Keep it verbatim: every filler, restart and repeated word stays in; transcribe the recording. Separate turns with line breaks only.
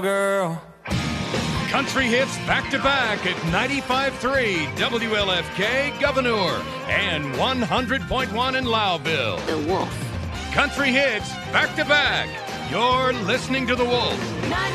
Girl.
Country hits back-to-back at ninety-five point three W L F K Governor and one hundred point one in Lowville.
The Wolf.
Country hits back-to-back. You're listening to The Wolf.